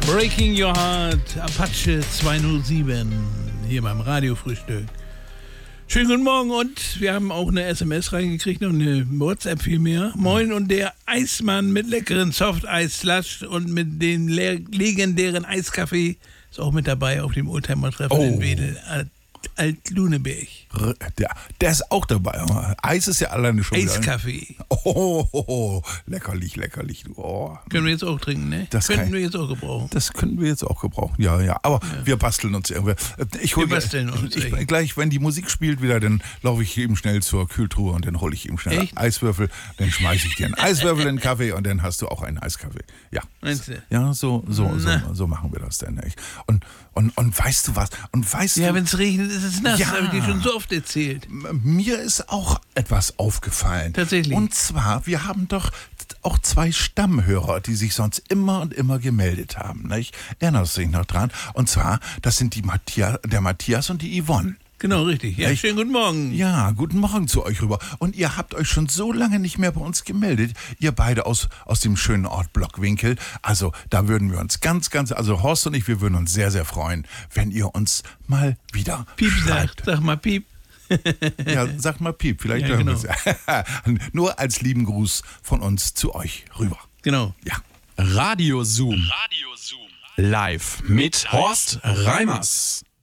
Breaking Your Heart, Apache 207, hier beim Radiofrühstück. Schönen guten Morgen und wir haben auch eine SMS reingekriegt und eine WhatsApp vielmehr. Moin und der Eismann mit leckeren Softeis-Slush und mit dem legendären Eiskaffee ist auch mit dabei auf dem Oldtimer-Treffen in Wedel. Alt-Luneberg. Der ist auch dabei. Eis ist ja alleine schon wieder. Eiskaffee. Leckerlich. Oh. Können wir jetzt auch trinken, ne? Das könnten wir jetzt auch gebrauchen. Das können wir jetzt auch gebrauchen, ja. Aber wir basteln uns irgendwie. Wir basteln uns. Gleich, wenn die Musik spielt wieder, dann laufe ich eben schnell zur Kühltruhe und dann hole ich eben schnell Eiswürfel. Dann schmeiße ich dir einen Eiswürfel in den Kaffee und dann hast du auch einen Eiskaffee. Ja. Meinst du? Ja, so machen wir das dann. Und weißt du was? Ja, wenn es regnet, ist es nass. Das habe ich dir schon so oft erzählt. Mir ist auch etwas aufgefallen. Tatsächlich. Und zwar, wir haben doch auch 2 Stammhörer, die sich sonst immer und immer gemeldet haben. Nicht? Erinnerst du dich noch dran? Und zwar, das sind der Matthias und die Yvonne. Genau, richtig. Ja, schönen guten Morgen. Ja, guten Morgen zu euch rüber. Und ihr habt euch schon so lange nicht mehr bei uns gemeldet. Ihr beide aus dem schönen Ort Blockwinkel. Also da würden wir uns also Horst und ich, wir würden uns sehr, sehr freuen, wenn ihr uns mal wieder Piep schreibt. sag mal Piep. Ja, sag mal Piep, vielleicht hören wir es. Nur als lieben Gruß von uns zu euch rüber. Genau. Ja. Radio Zoom. Live mit Horst Reimers.